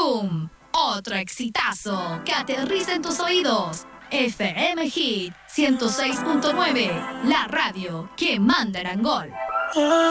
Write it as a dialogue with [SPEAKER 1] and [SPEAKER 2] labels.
[SPEAKER 1] Boom. Otro exitazo que aterriza en tus oídos. FM Hit 106.9, la radio que manda en Angol.